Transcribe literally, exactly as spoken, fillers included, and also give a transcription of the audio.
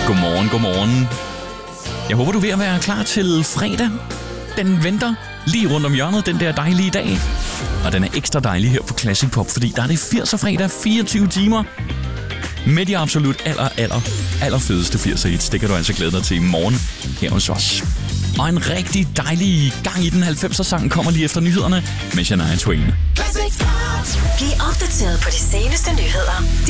Godmorgen, godmorgen. Jeg håber, du er ved at være klar til fredag. Den venter lige rundt om hjørnet, den der dejlige dag. Og den er ekstra dejlig her på Classic Pop, fordi der er det firser fredag, fireogtyve timer. Med de absolut aller, aller, aller fedeste firser hits. Det kan du altså glæde dig til i morgen her hos os. Og en rigtig dejlig gang i den halvfemser sang kommer lige efter nyhederne med Shania Twain. Bliv opdateret på de seneste nyheder.